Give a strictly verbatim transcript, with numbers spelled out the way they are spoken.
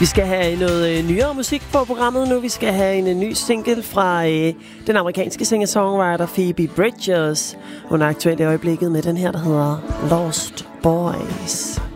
Vi skal have noget øh, nyere musik på programmet nu. Vi skal have en, en ny single fra øh, den amerikanske singer-songwriter Phoebe Bridgers. Hun er aktuelt i øjeblikket med den her, der hedder Lost Boys.